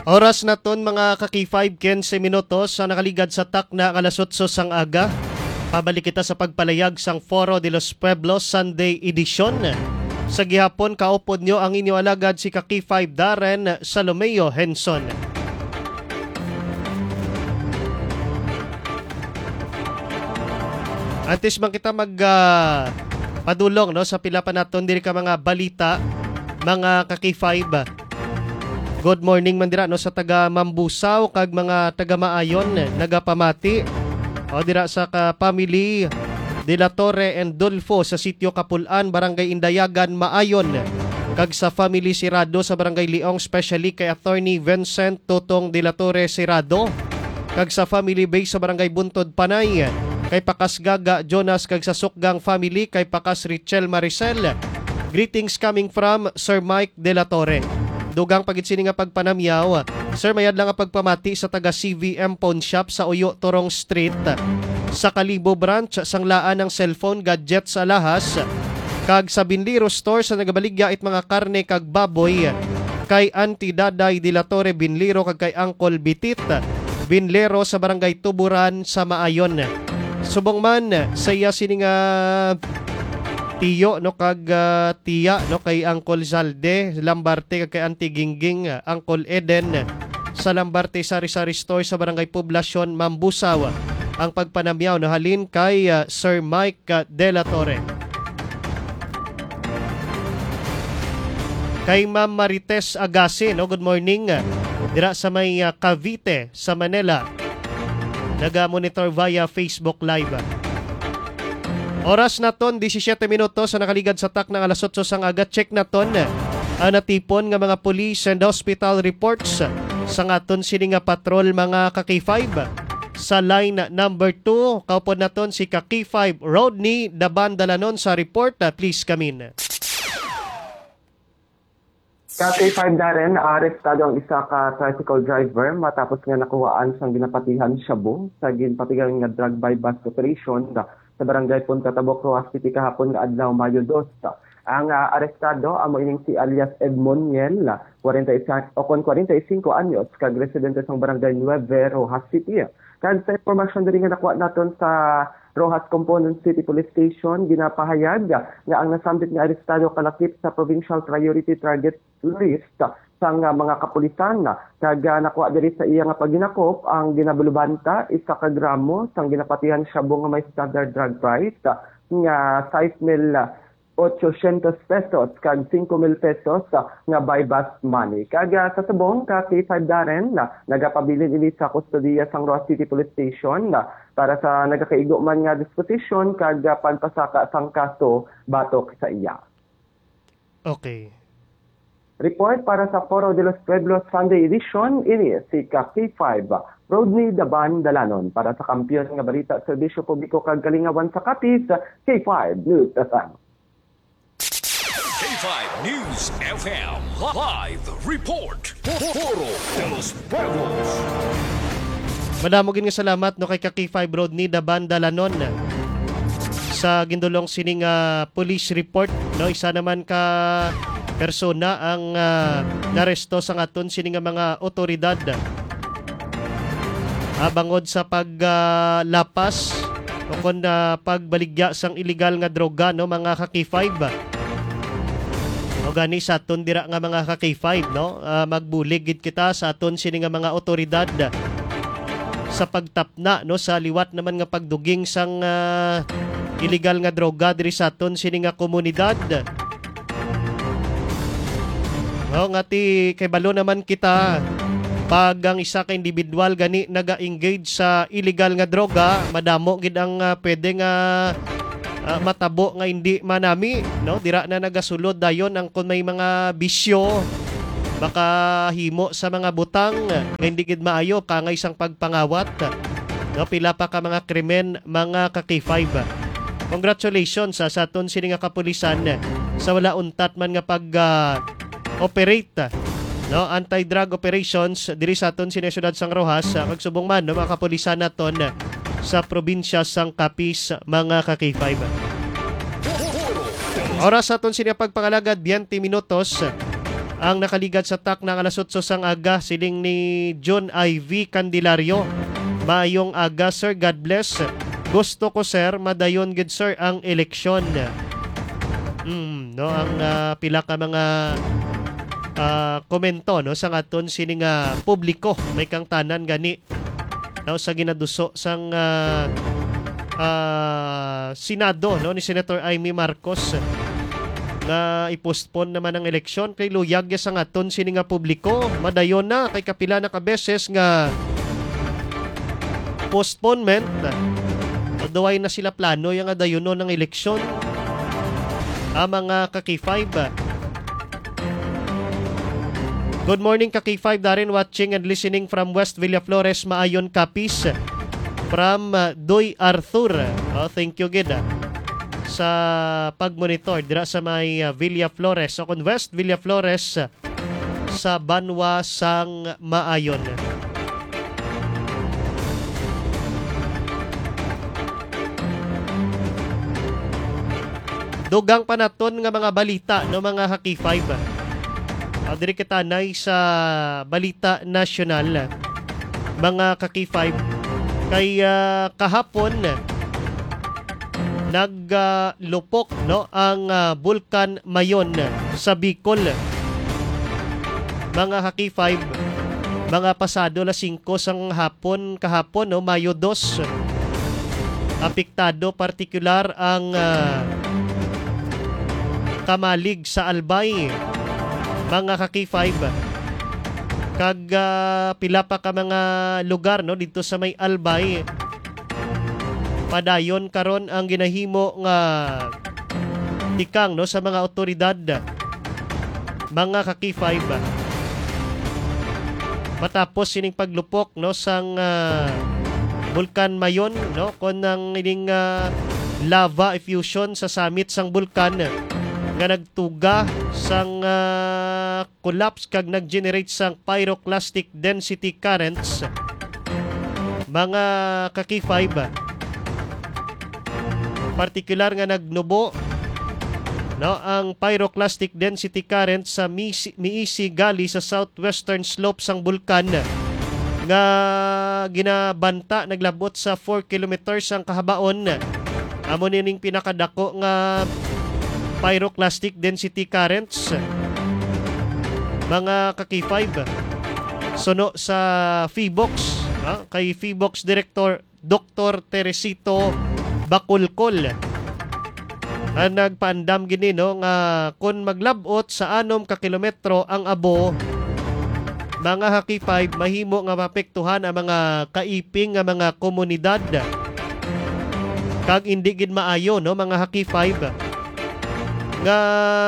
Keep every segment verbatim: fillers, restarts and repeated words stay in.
Oras na ton mga kaki five kense minutos sa nakaligad sa tak na kalasotso sang aga. Pabalik kita sa pagpalayag sang Foro de los Pueblos Sunday Edition. Sa gihapon kaupod nyo ang inyo alagad si kaki five Darren Salomeo Henson. Antes man kita mag uh, padulong no sa pila pa naton diri ka mga balita mga kaki five. Good morning man dira no sa taga Mambusaw kag mga taga Maayon nagapamati o dira sa ka family De La Torre and Dulfo sa sitio Kapulan, Barangay Indayagan, Maayon kag sa family Sirado sa Barangay Liong, especially kay Attorney Vincent Totong De La Torre Sirado kag sa family base sa Barangay Buntod, Panay kay Pakas Gaga Jonas kag sa Sukgang family kay Pakas Richel Maricel. Greetings coming from Sir Mike De La Torre. Dugang pagitsini nga pagpanamyaw. Sir, mayad lang nga pagpamati sa taga C V M Pawn Shop sa Uyo Torong Street. Sa Kalibo Branch, sanglaan ng cellphone, gadget sa lahas. Kag sa Binliro Store sa nagabaligya it mga karne kag baboy. Kay Auntie Daday De La Torre Binliro kag kay Uncle Bitit Binlero sa Barangay Tuburan sa Maayon. Subong man sa iya sini nga tiyo no kag uh, tiya no kay Uncle Zalde Lambarte kag kay Auntie Gingging, uh, Uncle Eden sa Lambarte Sari-Sari Store sa Barangay Poblasyon, Mambusaw. Ang pagpanamyaw no halin kay uh, Sir Mike uh, De La Torre. Kay Ma'am Marites Agase no, good morning. Uh, dira sa may uh, Cavite sa Manila. Naga-monitor via Facebook Live. Oras na ton, disisyete minutos sa nakaligad sa tak ng alas otso sang aga. Check na ton ang natipon nga mga police and hospital reports sa ngaton sini nga patrol mga kaki five. Sa line number two, kaupod na ton si kaki five Rodney Daban Dalanon sa report. Please come in. Kaki five Darren, arestado ang isa ka tricycle driver matapos nga nakuhaan sang ginapatihan shabu sa ginpatigan nga drug by bus operation sa Barangay Punta Tabok, Rojas City kahapon nga adlaw Mayo dos. Ang uh, arestado amo ining si alias Edmond Niel, forty-five o kon forty-five anyos, kag residente sang Barangay Nueve, Rojas City. Kag sa informasyon diri nga nakuha naton sa Rojas Component City Police Station, ginapahayag nga ang nasambit nga arestado kalakip sa Provincial Priority Target List sang uh, mga kapulisan na kag uh, nakuha diri sa iya nga paginakop ang ginabulubanta isa ka gramo sang ginapatihan shabu nga may standard drug price uh, nga five mil ochocientos pesos kag five mil pesos uh, nga by bus money. Kag uh, sa subong kaki five Darren na uh, nagapabilin ini sa kustodiya sang Rojas City Police Station na uh, para sa nagakaigo man nga disposition kag uh, pagpasaka sang kaso batok sa iya. Okay. Report para sa Foro de los Pueblos Sunday Edition, ini si kaki five Rodney Daban Dalanon para sa kampiyon nga balita serbisyo publiko kag kalingawan sa Capiz, K five News F M. K five News F M Live Report Foro de los Pueblos. Madamogin nga salamat no kay kaki five Rodney Daban Dalanon sa gindulong sining uh, police report no. Isa naman ka persona ang uh, naresto sa ngaton sini nga mga otoridad. Abangod sa paglapas uh, o kon uh, pagbaligya sang illegal nga droga no mga kaki five. O gani sa aton dira nga mga kaki five no, uh, magbulig gid kita sa aton sini nga mga otoridad sa pagtapna no sa liwat naman nga pagduging sang uh, illegal nga droga diri sa aton sini nga komunidad. No, ngati kay balo naman kita pag ang isa ka individual gani naga-engage sa illegal nga droga, madamo gid ang uh, pwede nga uh, matabo nga hindi manami no. Dira na nagasulod dayon ang kun may mga bisyo baka himo sa mga butang nga hindi gid maayo kangay sang pagpangawat no. Pila pa ka mga krimen mga kaki five. Congratulations sa sa aton sini nga kapulisan sa wala untat man nga pag uh, operate no anti-drug operations diri sa aton sa siyudad sang Rojas. Magsubong man no mga kapulisan naton sa probinsya sang Capiz mga kaki five. Oras sa aton sini pagpangalagad twenty minutos ang nakaligad sa tak ng alas otso sang aga siling ni John I V Candelario. Maayong aga sir, God bless. Gusto ko sir madayon gid sir ang eleksyon. Mm, no ang uh, pila ka mga uh, komento no sa aton sining uh, publiko may kang tanan gani no sa ginaduso sang uh, uh, Senado no ni Senator Amy Marcos nga i-postpone naman ang eleksyon kay luyag ya sa aton sini nga publiko. Madayon na kay kapila na ka beses nga postponement. Aduay na sila plano yung adayon ng eleksyon. Ang mga ka-K five. Good morning ka-K five, Darin watching and listening from West Villaflores, Maayon Capiz. From uh, Doy Arthur. Oh, thank you gid. Sa pagmonitor dira sa may uh, Villaflores. So kung West Villaflores uh, sa Banwa sang Maayon. Dugang pa naton nga mga balita no mga Haki five. Uh, diri kita nay sa balita nasyonal mga Haki five kay uh, kahapon naglupok uh, no ang uh, Bulkan Mayon sa Bicol. Mga Haki five, mga pasado alas singko sang hapon kahapon no Mayo dos. Apektado partikular ang uh, Kamalig sa Albay. Mga Haki five, kag uh, pila pa ka mga lugar no dito sa may Albay. Padayon karon ang ginahimo nga tikang no sa mga otoridad. Mga Haki five, matapos sining paglupok no sang uh, Bulkan Mayon no kon ang ining uh, lava effusion sa summit sang bulkan nga nagtuga sang uh, collapse kag nag-generate sang pyroclastic density currents. Mga Haki five, partikular nga nagnubo no ang pyroclastic density current sa Miisi gali sa southwestern slope sang bulkan nga ginabanta naglabot sa four kilometers ang kahabaon. Amo nining pinakadako nga pyroclastic density currents. Mga Haki five, suno sa Phibox ha? Kay Phibox Director Doctor Teresito Bakulkol ang nagpaandam gini no nga kung maglabot sa anom ka kilometro ang abo. Mga Haki five, mahimo nga mapektuhan ang mga kaiping nga mga komunidad kag hindi gid maayo no mga Haki five nga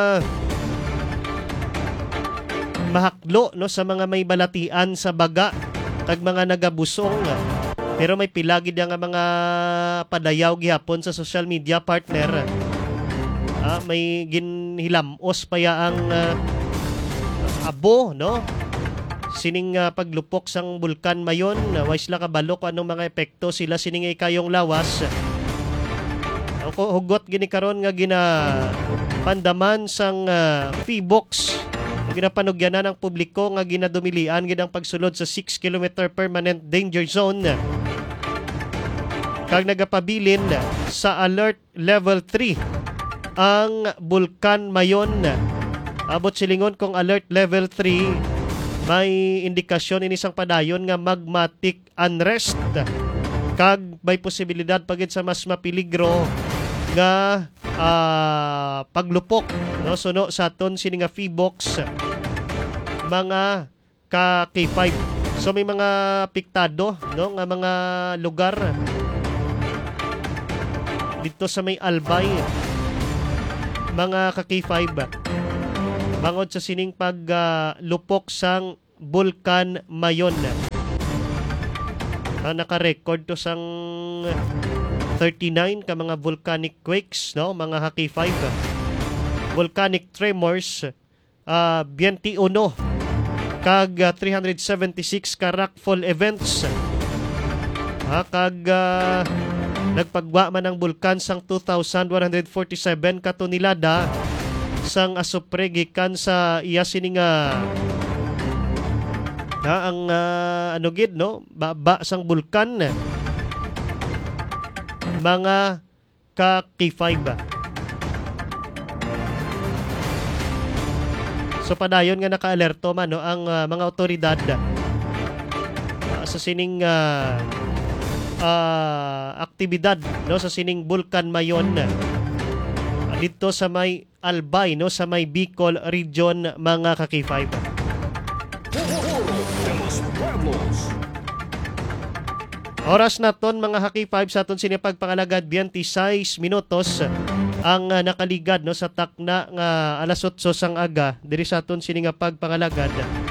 mahaklo no sa mga may balatian sa baga kag mga nagabusong. Pero may pilagid nga mga padayaw gihapon sa social media partner. Ah, may ginhilamos pa ya ang uh, abo no sining uh, paglupok sang Bulkan Mayon. Uh, wais la kabalo kung anong mga epekto sila sining kayong lawas. Ako hugot gini karon nga gina pandaman sang uh, Phibox. Ginapanugyanan ng publiko nga ginadumilian gid ang pagsulod sa six kilometer permanent danger zone. Kag nagapabilin sa alert level three ang Bulkan Mayon. Abot silingon kung alert level three, may indikasyon inisang padayon nga magmatic unrest kag may posibilidad pagid sa mas mapiligro nga uh, paglupok no suno sa aton sini nga Phibox mga ka-K five. So may mga piktado no nga mga lugar dito sa may Albay mga ka-K five bangod sa sining paglupok uh, sang Bulkan Mayon. Uh, naka-record to sang thirty-nine ka mga volcanic quakes no mga Haki five, volcanic tremors uh, twenty-one kag uh, three hundred seventy-six ka rockfall events. Ha, kag uh, nagpagwa man ang bulkan sang two thousand one hundred forty-seven ka tonelada sang asupre gikan sa iya sining nga na ang ah, ano gid no baba sang bulkan mga ka K five. So padayon nga naka-alerto man no ang ah, mga otoridad ah, sa sining ah, ah, aktibidad no sa sining bulkan mayon ah, dito sa may Albay no sa may Bicol region mga ka K five. Foro de los Pueblos. Oras na ton mga Haki five sa aton sinipagpangalagad twenty-six minutos ang uh, nakaligad no sa takna nga alas otso sang aga diri sa aton sini nga pagpangalagad